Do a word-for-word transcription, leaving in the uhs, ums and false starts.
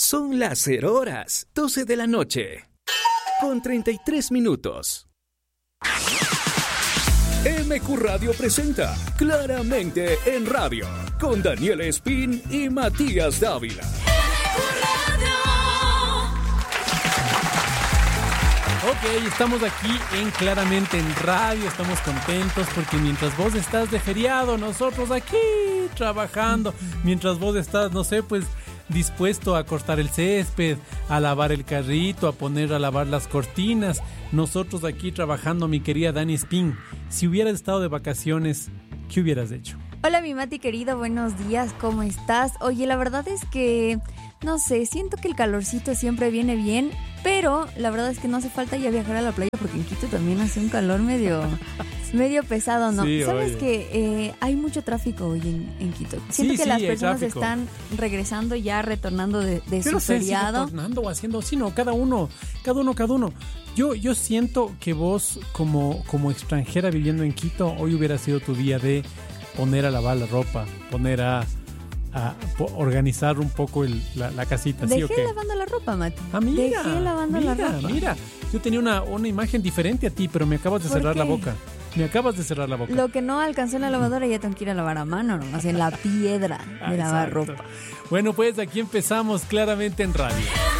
Son las cero horas, doce de la noche, con treinta y tres minutos. M Q Radio presenta Claramente en Radio, con Daniel Espín y Matías Dávila. Ok, estamos aquí en Claramente en Radio, estamos contentos porque mientras vos estás de feriado, nosotros aquí trabajando, mientras vos estás, no sé, pues dispuesto a cortar el césped, a lavar el carrito, a poner a lavar las cortinas, nosotros aquí trabajando, mi querida Dani Espín. Si hubieras estado de vacaciones, ¿qué hubieras hecho? Hola mi Mati querido, buenos días, ¿cómo estás? Oye, la verdad es que, no sé, siento que el calorcito siempre viene bien, pero la verdad es que no hace falta ya viajar a la playa porque en Quito también hace un calor medio, medio pesado, ¿no? Sí, Sabes oye. que eh, hay mucho tráfico hoy en, en Quito. Siento Sí, que sí, las hay personas tráfico. están regresando ya, retornando de, de Yo su no sé si feriado. retornando o haciendo, sino cada uno, cada uno, cada uno. Yo, yo siento que vos, como, como extranjera viviendo en Quito, hoy hubiera sido tu día de poner a lavar la ropa, poner a, a po- organizar un poco el, la, la casita, ¿sí Dejé o qué? lavando la ropa, Mati. Ah, mira, Dejé lavando mira, la ropa. mira. Yo tenía una, una imagen diferente a ti, pero me acabas de ¿Por cerrar la qué? boca. Me acabas de cerrar la boca. Lo que no alcancé en la lavadora ya tengo que ir a lavar a mano, nomás en la piedra Ah, de lavar exacto. ropa. Bueno, pues aquí empezamos Claramente en Radio.